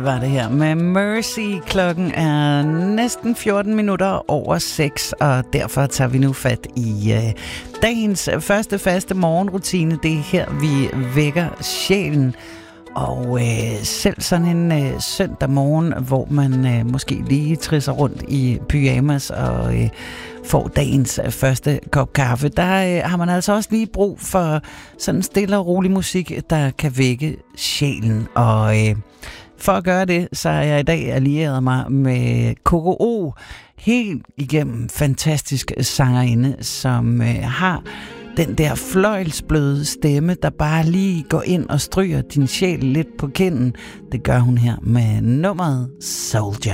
Var det her med Mercy. Klokken er næsten 14 minutter over 6, og derfor tager vi nu fat i dagens første faste morgenrutine. Det er her, vi vækker sjælen. Og selv sådan en søndag morgen, hvor man måske lige trisser rundt i pyjamas og får dagens første kop kaffe, der har man altså også lige brug for sådan stille og rolig musik, der kan vække sjælen. Og for at gøre det, så har jeg i dag allieret mig med KKO, helt igennem fantastisk sangerinde, som har den der fløjlsbløde stemme, der bare lige går ind og stryger din sjæl lidt på kinden. Det gør hun her med nummeret Soldier.